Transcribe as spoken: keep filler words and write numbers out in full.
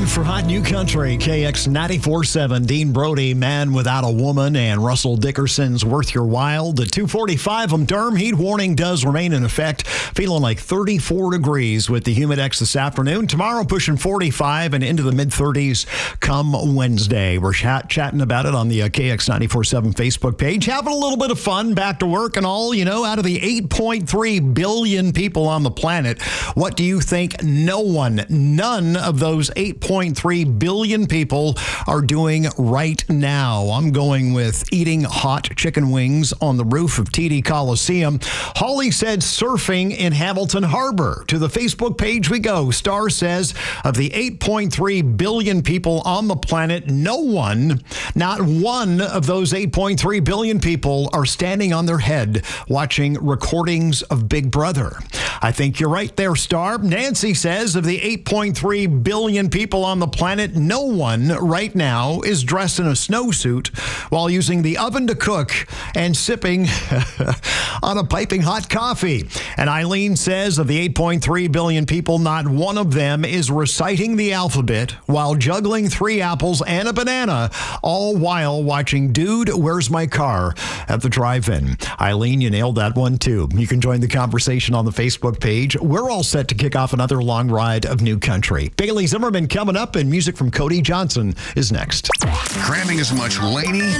Time for Hot New Country, K X ninety-four point seven. Dean Brody, Man Without a Woman, and Russell Dickerson's Worth Your While. The two forty-five on Durham heat warning does remain in effect. Feeling like thirty-four degrees with the Humidex this afternoon. Tomorrow pushing forty-five and into the mid-thirties come Wednesday. We're chat- chatting about it on the uh, K X ninety-four point seven Facebook page. Having a little bit of fun, back to work and all. You know, out of the eight point three billion people on the planet, what do you think no one, none of those eight point three billion people are doing right now? I'm going with eating hot chicken wings on the roof of T D Coliseum. Holly said surfing in Hamilton Harbor. To the Facebook page we go. Star says of the eight point three billion people on the planet, no one, not one of those eight point three billion people are standing on their head watching recordings of Big Brother. I think you're right there, Star. Nancy says of the eight point three billion people on the planet, no one right now is dressed in a snowsuit while using the oven to cook and sipping on a piping hot coffee. And Eileen says of the eight point three billion people, not one of them is reciting the alphabet while juggling three apples and a banana, all while watching Dude, Where's My Car at the drive-in. Eileen, you nailed that one too. You can join the conversation on the Facebook page. We're all set to kick off another long ride of New Country. Bailey Zimmerman coming up, and music from Cody Johnson is next. Cramming as much Laney,